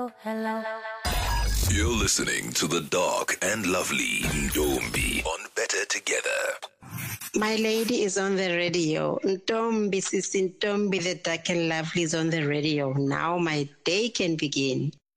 You're listening to the dark and lovely Ntombi on Better Together. My lady is on the radio. Ntombi, Sisi Ntombi, the dark and lovely is on the radio. Now my day can begin.